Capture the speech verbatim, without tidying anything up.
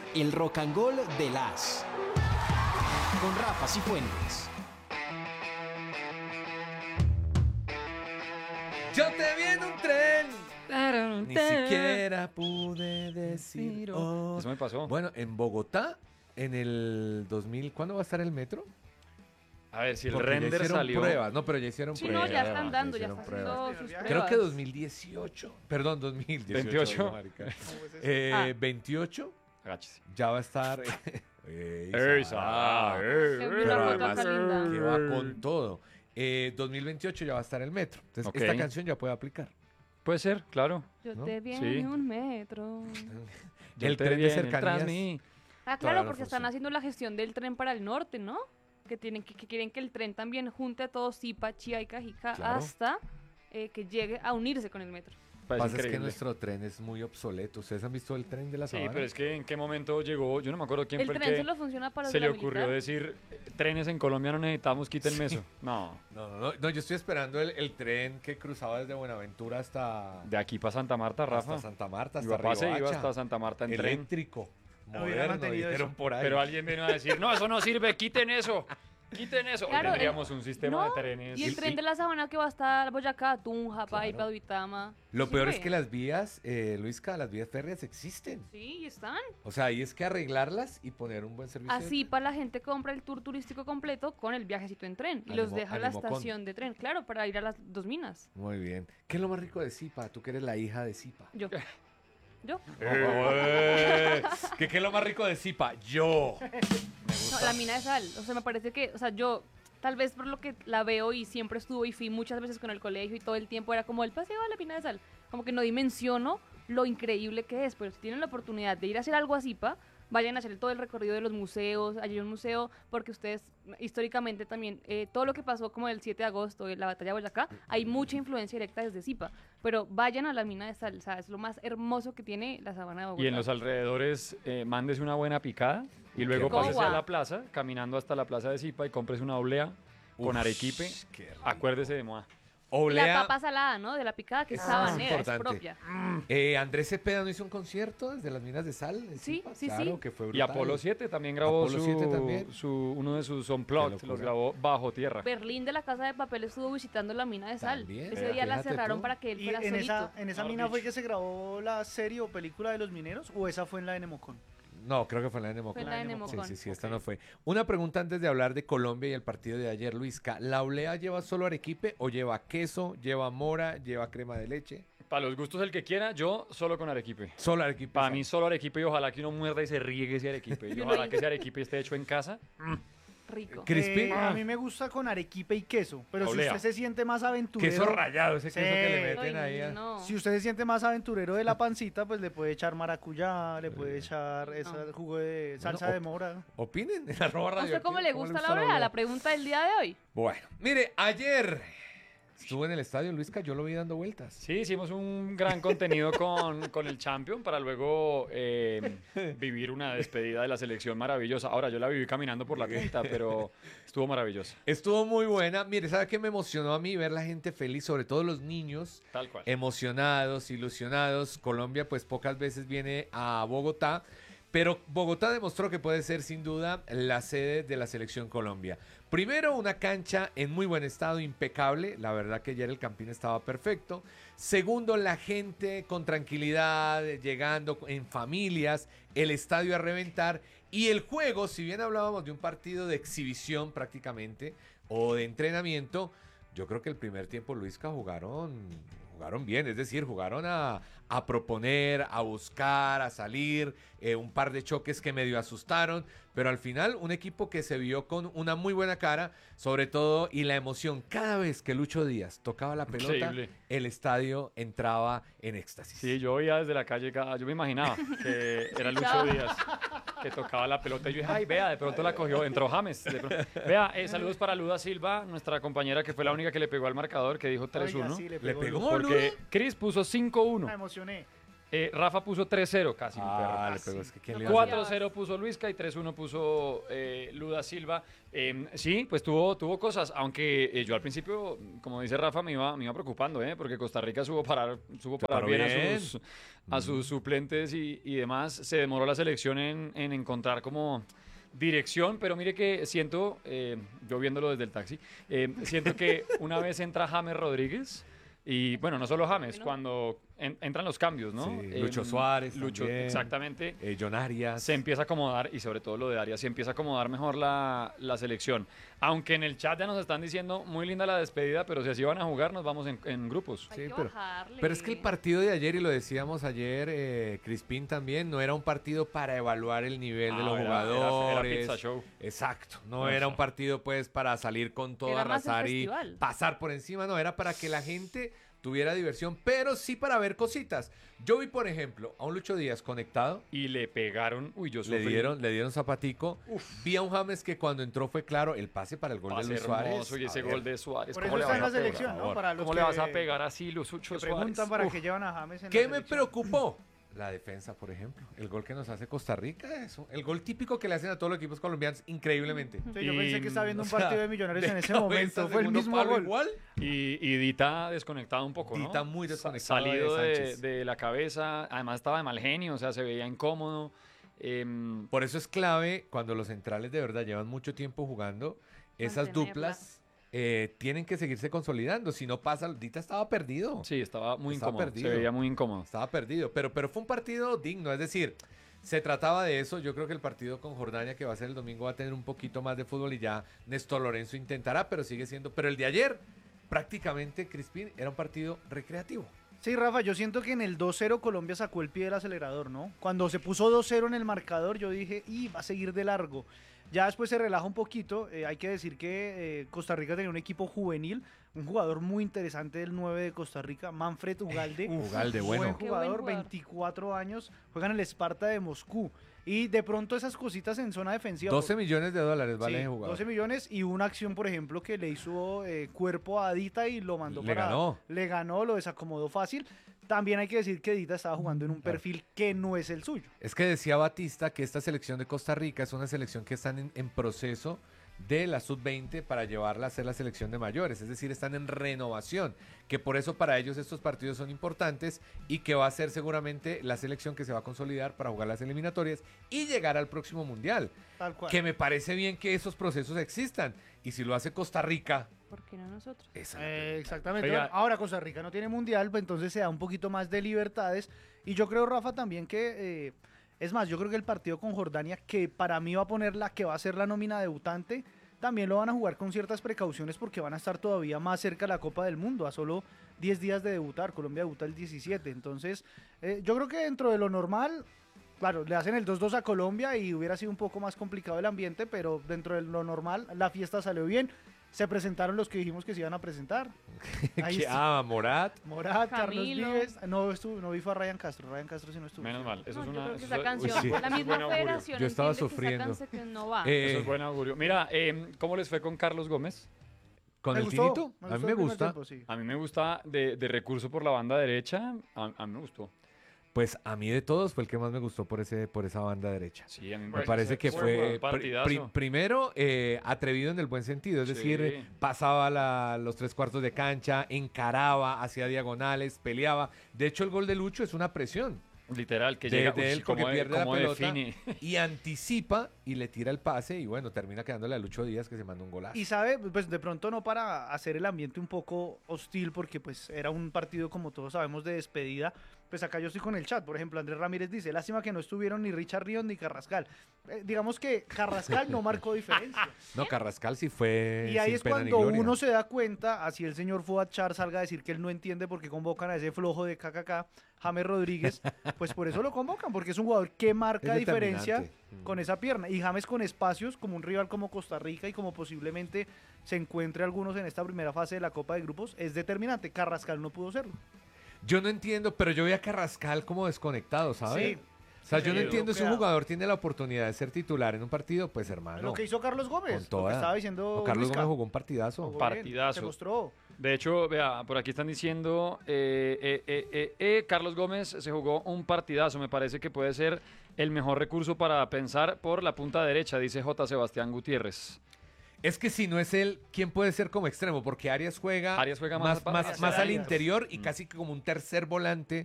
El Rock and Roll de las con Rafa Cifuentes. Yo te vi en un tren. Ni siquiera pude decir. Oh. Eso me pasó. Bueno, en Bogotá, en el dos mil, ¿cuándo va a estar el metro? A ver, si el Porque render ya hicieron salió. pruebas. No, pero ya hicieron Sí, pruebas. no, ya están dando, ya, hicieron están haciendo pruebas. sus Creo pruebas. que dos mil dieciocho. Perdón, dos mil dieciocho. ¿veintiocho? no, marica. Eh, Ah. veintiocho Agáchese. ya va a estar. Ey, Ey, Sara. Sara, Que ey, vi Pero una foto además, acá linda. que va con todo. Eh, dos mil veintiocho ya va a estar el metro. Entonces, Ok. esta canción ya puede aplicar. Puede ser, claro. Yo ¿no? te vi Sí. en un metro. Yo el te tren vi de en el cercanías. Transmi. Ah, Todavía claro, no porque funciona. están haciendo la gestión del tren para el norte, ¿no? Que tienen que, que quieren que el tren también junte a todo Zipa, Chía y Cajica Claro. hasta eh, que llegue a unirse con el metro. Parece Pasa es que increíble. nuestro tren es muy obsoleto. ¿Ustedes han visto el tren de la Sí, Sabana? pero es que en qué momento llegó, yo no me acuerdo quién El fue el tren que solo funciona para se la le ocurrió militar. decir, trenes en Colombia no necesitamos, quítenme eso. No, No, no, no, no, yo estoy esperando el, el tren que cruzaba desde Buenaventura hasta, de aquí para Santa Marta, Rafa. hasta Santa Marta, Mi hasta papá se iba Riohacha. hasta Santa Marta en tren. Eléctrico, Hubieran moderno, mantenido dijeron eso. por ahí. Pero alguien vino a decir, no, eso no sirve, quiten eso. Quiten eso. Hoy Claro, tendríamos el- un sistema no, de trenes. Y el tren de la Sabana que va a estar Boyacá, Tunja, Claro. Paipa, Duitama. Lo peor es Sirve. que las vías, eh, Luisca, las vías férreas existen. Sí, están. O sea, ahí es que arreglarlas y poner un buen servicio. Así para la gente compra el tour turístico completo con el viajecito en tren y los Ánimo- deja a la ánimo con. estación de tren, claro, para ir a las dos minas. Muy bien. ¿Qué es lo más rico de Zipa? Tú que eres la hija de Zipa. Yo. Yo. Eh, ¿Qué, ¿Qué es lo más rico de Zipa? Yo. No, la mina de sal. O sea, me parece que, o sea, yo tal vez por lo que la veo y siempre estuvo y fui muchas veces con el colegio y todo el tiempo era como el paseo a la mina de sal. Como que no dimensiono lo increíble que es, pero si tienen la oportunidad de ir a hacer algo así, pa, vayan a hacer todo el recorrido de los museos. Allí hay un museo porque ustedes históricamente también, eh, todo lo que pasó como el siete de agosto, la batalla de Boyacá, hay mucha influencia directa desde Zipa. Pero vayan a la mina de sal, o sea, es lo más hermoso que tiene la sabana de Bogotá. Y en los alrededores, eh, mándese una buena picada y luego Qué pásese rico. a la plaza, caminando hasta la plaza de Zipa y cómprese una oblea con Uf, arequipe. qué rico. Acuérdese de moda. Y Oblea. la papa salada, ¿no? De la picada, que es Eso sabanera, es importante. propia. Eh, Andrés Cepeda no hizo un concierto desde las minas de sal. de Sí, Zipa? sí, claro, sí. que fue Y brutal. Apolo siete también grabó Apolo su, siete también. su- uno de sus Qué unplugged, locura. los grabó bajo tierra. Berlín de la Casa de Papel estuvo visitando la mina de sal. También, Ese eh, día la fíjate cerraron tú. para que él ¿Y fuera en solito. esa, en esa Mejor mina fue dicho. que se grabó la serie o película de los mineros? ¿O esa fue en la de Nemocon? No, creo que fue en la de Nemocon. Fue en la de Sí, Nemocon. sí, sí, esta no fue. Una pregunta antes de hablar de Colombia y el partido de ayer, Luisca. ¿La oblea lleva solo arequipe o lleva queso, lleva mora, lleva crema de leche? Para los gustos el que quiera, yo solo con arequipe. Solo arequipe. Para mí solo arequipe y ojalá que uno muerda y se riegue ese arequipe. Y Yo ojalá no- que ese arequipe esté hecho en casa. Rico. Crispy. Eh, a mí me gusta con arequipe y queso. Pero si Olea. usted se siente más aventurero... Queso rallado, ese queso Sí. que le meten Ay, ahí. a- no. Si usted se siente más aventurero de la pancita, pues le puede echar maracuyá, le puede echar ese jugo de salsa Bueno, de mora. Opinen en arroba ¿A radio. usted cómo le gusta la oblea? La pregunta del día de hoy. Bueno, mire, ayer estuve en el estadio, Luisca, yo lo vi dando vueltas. Sí, hicimos un gran contenido con, con el Champion para luego eh, vivir una despedida de la selección maravillosa. Ahora, yo la viví caminando por la punta, pero estuvo maravillosa. Estuvo muy buena. Mire, ¿sabe qué me emocionó a mí? Ver la gente feliz, sobre todo los niños. Tal cual. Emocionados, ilusionados. Colombia pues pocas veces viene a Bogotá, pero Bogotá demostró que puede ser sin duda la sede de la selección Colombia. Primero, una cancha en muy buen estado, impecable. La verdad que ayer el Campín estaba perfecto. Segundo, la gente con tranquilidad, llegando en familias, el estadio a reventar. Y el juego, si bien hablábamos de un partido de exhibición prácticamente, o de entrenamiento, yo creo que el primer tiempo, Luisca, jugaron, jugaron bien, es decir, jugaron a, a proponer, a buscar, a salir, eh, un par de choques que medio asustaron, pero al final un equipo que se vio con una muy buena cara, sobre todo, y la emoción, cada vez que Lucho Díaz tocaba la pelota, Increíble. el estadio entraba en éxtasis. Sí, yo veía desde la calle, cada- yo me imaginaba que era Lucho Díaz que tocaba la pelota y yo dije, ay, vea, de pronto la cogió, entró James. de pronto. Vea, eh, saludos para Luda Silva, nuestra compañera que fue la única que le pegó al marcador, que dijo tres Oiga, uno. sí, ¿Le pegó? Porque Chris puso cinco uno. Me emocioné. Eh, Rafa puso tres cero casi, mi perro. Ah, le pegó, es que ¿quién le iba a hacer? cuatro cero puso Luisca y tres uno puso eh, Luda Silva. Eh, sí, pues tuvo, tuvo cosas, aunque eh, yo al principio, como dice Rafa, me iba, me iba preocupando, ¿eh? Porque Costa Rica supo parar, supo Se parar paró bien, bien. a sus, a sus suplentes y, y demás. Se demoró la selección en, en encontrar como dirección, pero mire que siento, eh, yo viéndolo desde el taxi, eh, siento que una vez entra James Rodríguez. Y bueno, no solo James, Bueno. cuando en- entran los cambios, ¿no? Sí, Em, Lucho Suárez Lucho, también. exactamente. Eh, John Arias. Se empieza a acomodar, y sobre todo lo de Arias, se empieza a acomodar mejor la, la selección. Aunque en el chat ya nos están diciendo, muy linda la despedida, pero si así van a jugar, nos vamos en, en grupos. Hay Sí, que pero- bajarle. Pero es que el partido de ayer, y lo decíamos ayer, eh, Crispín también, no era un partido para evaluar el nivel de Ah, los era- era- era jugadores. pizza show. Exacto, no Eso. era un partido pues para salir con todo, Era más el arrasar y festival. pasar por encima, no, era para que la gente tuviera diversión, pero sí para ver cositas. Yo vi, por ejemplo, a un Lucho Díaz conectado, Y le pegaron, uy, yo le sufrí. dieron, le dieron zapatico. Vi a un James que cuando entró fue claro el pase para el gol Pase de Luis hermoso, Suárez. y ese A ver, gol de Suárez. Por ¿cómo eso le está en vas la a pegar? selección, ¿no? favor. Para los ¿Cómo que, le vas a pegar así, Lucho que Suárez? preguntan para Uf. qué llevan a James en ¿Qué la me selección. preocupó? La defensa, por ejemplo. El gol que nos hace Costa Rica, eso. El gol típico que le hacen a todos los equipos colombianos, increíblemente. Sí, yo Y, pensé que estaba viendo un o sea, partido de Millonarios en de ese cabeza, momento. Fue el segundo mismo palo gol. igual. Y, y Dita desconectado un poco, ¿no? Dita muy Sa- desconectado Salido de de, Sánchez. de la cabeza. Además estaba de mal genio, o sea, se veía incómodo. Em, Por eso es clave cuando los centrales de verdad llevan mucho tiempo jugando, esas Mantenerla. duplas eh, tienen que seguirse consolidando. Si no pasa, Dita estaba perdido. sí, estaba muy Estaba incómodo. perdido. Se veía muy incómodo. Estaba perdido, pero, pero fue un partido digno, es decir, se trataba de eso. Yo creo que el partido con Jordania, que va a ser el domingo, va a tener un poquito más de fútbol y ya Néstor Lorenzo intentará, pero sigue siendo. Pero el de ayer, prácticamente, Crispín, era un partido recreativo. Sí, Rafa, yo siento que en el dos cero Colombia sacó el pie del acelerador, ¿no? Cuando se puso dos cero en el marcador, yo dije, y va a seguir de largo. Ya después se relaja un poquito. eh, hay que decir que eh, Costa Rica tenía un equipo juvenil, un jugador muy interesante del nueve de Costa Rica, Manfred Ugalde. Ugalde, Un bueno. Buen Qué buen jugador, jugador. veinticuatro años, juega en el Esparta de Moscú. Y de pronto esas cositas en zona defensiva. doce millones de dólares vale Sí, ese jugador. doce millones y una acción, por ejemplo, que le hizo eh, cuerpo a Dita y lo mandó Le para... ganó. Le ganó, lo desacomodó fácil. También hay que decir que Dita estaba jugando en un perfil que no es el suyo. Es que decía Batista que esta selección de Costa Rica es una selección que están en, en proceso de la sub veinte para llevarla a ser la selección de mayores, es decir, están en renovación, que por eso para ellos estos partidos son importantes y que va a ser seguramente la selección que se va a consolidar para jugar las eliminatorias y llegar al próximo mundial, Tal cual. que me parece bien que esos procesos existan, y si lo hace Costa Rica, ¿Por qué no nosotros? esa es la Eh, pregunta. exactamente. Oiga. Bueno, ahora Costa Rica no tiene mundial, pues entonces se da un poquito más de libertades. Y yo creo, Rafa, también que... eh, es más, yo creo que el partido con Jordania, que para mí va a poner la que va a ser la nómina debutante, también lo van a jugar con ciertas precauciones porque van a estar todavía más cerca de la Copa del Mundo, a solo diez días de debutar. Colombia debuta el diecisiete. Entonces, eh, yo creo que dentro de lo normal, claro, le hacen el dos dos a Colombia y hubiera sido un poco más complicado el ambiente, pero dentro de lo normal, la fiesta salió bien. Se presentaron los que dijimos que se iban a presentar. Ahí Que- está. ah, Morat. Morat, Carlos Camilo. Vives. No, estuvo, no vi fue a Ryan Castro. Ryan Castro sí no estuvo. Menos mal. Eso No, es yo una. creo que eso esa es- canción, sí. la eso es misma buen augurio. federación Yo estaba entiende que sufriendo. esa canción no va. Eh, Eso es buen augurio. Mira, em, ¿cómo les fue con Carlos Gómez? ¿Con Me el gustó, Tinito? me A mí gustó me el primer gusta. tiempo, sí. A mí me gusta de, de recurso por la banda derecha. A, a mí me gustó. Pues a mí de todos fue el que más me gustó por ese por esa banda derecha. Sí, a mí Me parece que fue un pri- partidazo. pri- primero eh, atrevido en el buen sentido, es Sí. decir, eh, pasaba la- los tres cuartos de cancha, encaraba, hacía diagonales, peleaba. De hecho, el gol de Lucho es una presión Literal, que de, llega de uy, él porque cómo de- pierde la cómo pelota define. y anticipa y le tira el pase y bueno, termina quedándole a Lucho Díaz que se manda un golazo. Y sabe, pues de pronto no para hacer el ambiente un poco hostil, porque pues era un partido, como todos sabemos, de despedida. Pues acá yo estoy con el chat, por ejemplo, Andrés Ramírez dice, lástima que no estuvieron ni Richard Ríos ni Carrascal. Eh, digamos que Carrascal no marcó diferencia. No, Carrascal sí fue Y ahí sin es pena ni cuando gloria. uno se da cuenta, así el señor Fuad Char salga a decir que él no entiende por qué convocan a ese flojo de K K K, James Rodríguez, pues por eso lo convocan, porque es un jugador que marca Es diferencia determinante. Mm. con esa pierna. Y James con espacios, como un rival como Costa Rica y como posiblemente se encuentre algunos en esta primera fase de la Copa de Grupos, es determinante. Carrascal no pudo serlo. Yo no entiendo, pero yo vi a Carrascal como desconectado, ¿sabes? Sí. O sea, Sí, yo no sí, entiendo si un bloqueado. jugador tiene la oportunidad de ser titular en un partido, pues hermano. Lo que hizo Carlos Gómez, con lo que toda. estaba diciendo No, Carlos Luisca. Gómez jugó un partidazo. Jugó bien, Partidazo. Se mostró. De hecho, vea, por aquí están diciendo, eh, eh, eh, eh, eh, Carlos Gómez se jugó un partidazo, me parece que puede ser el mejor recurso para pensar por la punta derecha, dice J. Sebastián Gutiérrez. Es que si no es él, ¿quién puede ser como extremo? Porque Arias juega, Arias juega más, más- más, más más al Arias. interior y Mm. casi que como un tercer volante